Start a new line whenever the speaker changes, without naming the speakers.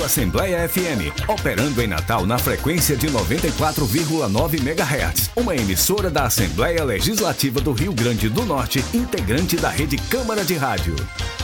Assembleia FM, operando em Natal na frequência de 94,9 MHz. Uma emissora da Assembleia Legislativa do Rio Grande do Norte, integrante da Rede Câmara de Rádio.